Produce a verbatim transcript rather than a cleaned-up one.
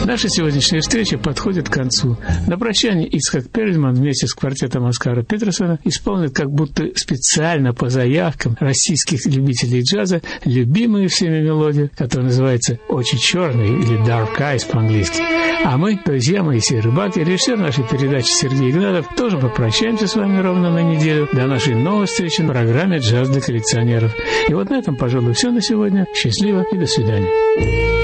Наша сегодняшняя встреча подходит к концу. На прощание Ицхак Перельман вместе с квартетом Оскара Петерсона исполнит как будто специально по заявкам российских любителей джаза любимую всеми мелодию, которая называется «Очи черные» или «Dark Eyes» по-английски. А мы, друзья Моисей Рыбак и режиссер нашей передачи Сергей Игнатов, тоже попрощаемся с вами ровно на неделю до нашей новой встречи в программе «Джаз для коллекционеров». И вот на этом, пожалуй, все на сегодня. Счастливо и до свидания.